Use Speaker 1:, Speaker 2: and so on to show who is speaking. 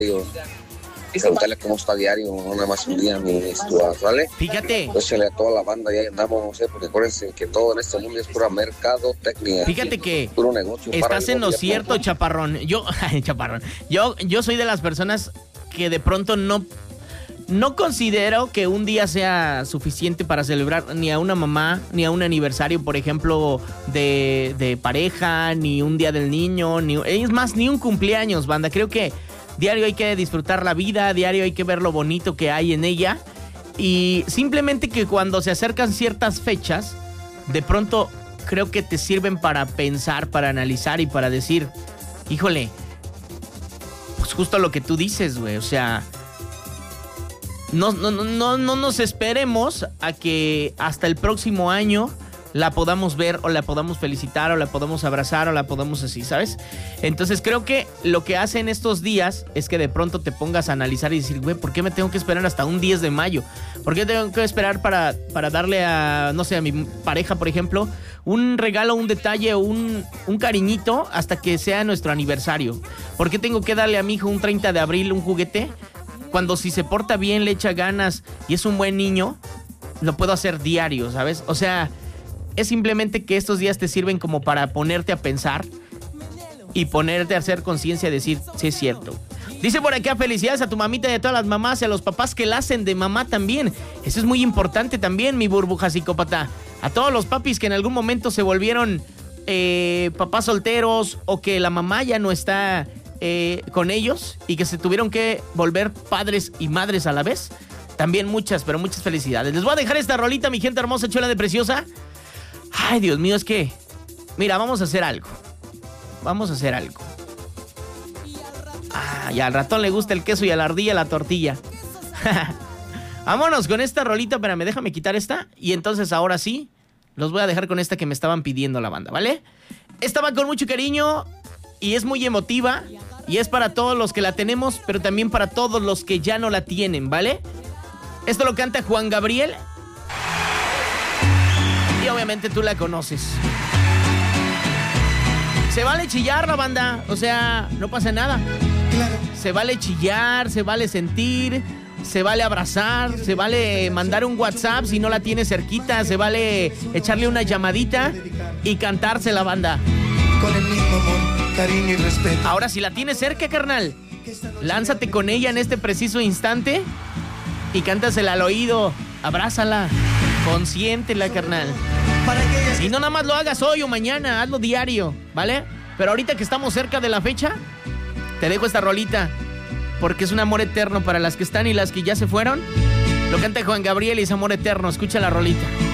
Speaker 1: Preguntarle cómo está diario, no nada más un día, mi Stuart, ¿vale?
Speaker 2: Fíjate.
Speaker 1: Entonces a toda la banda, ya andamos, no sé, porque acuérdense que todo en este mundo es pura mercadotecnia.
Speaker 2: Fíjate que
Speaker 1: puro negocio.
Speaker 2: estás en lo cierto, chaparrón. Chaparrón. Yo soy de las personas que de pronto no considero que un día sea suficiente para celebrar ni a una mamá, ni a un aniversario, por ejemplo, de pareja, ni un día del niño, es más, ni un cumpleaños, banda. Creo que diario hay que disfrutar la vida, diario hay que ver lo bonito que hay en ella. Y simplemente que cuando se acercan ciertas fechas, de pronto creo que te sirven para pensar, para analizar y para decir, híjole, pues justo lo que tú dices, güey, o sea, no nos esperemos a que hasta el próximo año la podamos ver o la podamos felicitar o la podamos abrazar o la podamos así, ¿sabes? Entonces creo que lo que hace en estos días es que de pronto te pongas a analizar y decir, güey, ¿por qué me tengo que esperar hasta un 10 de mayo? ¿Por qué tengo que esperar para darle a, no sé, a mi pareja, por ejemplo, un regalo, un detalle, un cariñito hasta que sea nuestro aniversario? ¿Por qué tengo que darle a mi hijo un 30 de abril un juguete? Cuando si se porta bien, le echa ganas y es un buen niño, lo puedo hacer diario, ¿sabes? O sea, es simplemente que estos días te sirven como para ponerte a pensar y ponerte a hacer conciencia y decir, sí es cierto. Dice por acá, felicidades a tu mamita y a todas las mamás y a los papás que la hacen de mamá también. Eso es muy importante también, mi burbuja psicópata. A todos los papis que en algún momento se volvieron papás solteros o que la mamá ya no está con ellos y que se tuvieron que volver padres y madres a la vez. También muchas, pero muchas felicidades. Les voy a dejar esta rolita, mi gente hermosa, chula de preciosa. Ay, Dios mío, es que... Mira, vamos a hacer algo. Y al ratón le gusta el queso y a la ardilla la tortilla. Vámonos con esta rolita. Espérame, déjame quitar esta. Y entonces ahora sí, los voy a dejar con esta que me estaban pidiendo la banda, ¿vale? Esta va con mucho cariño y es muy emotiva. Y es para todos los que la tenemos, pero también para todos los que ya no la tienen, ¿vale? Esto lo canta Juan Gabriel. Y obviamente tú la conoces. Se vale chillar la banda, o sea, no pasa nada. Claro. Se vale chillar, se vale sentir, se vale abrazar, se vale mandar un WhatsApp si no la tienes cerquita, se vale echarle una llamadita y cantarse la banda. Con el mismo amor, cariño y respeto. Ahora, si la tienes cerca, carnal, lánzate con ella en este preciso instante y cántasela al oído, abrázala. Consiéntela, carnal. Y no nada más lo hagas hoy o mañana, hazlo diario, ¿vale? Pero ahorita que estamos cerca de la fecha, te dejo esta rolita, porque es un amor eterno para las que están y las que ya se fueron. Lo canta Juan Gabriel y es amor eterno. Escucha la rolita.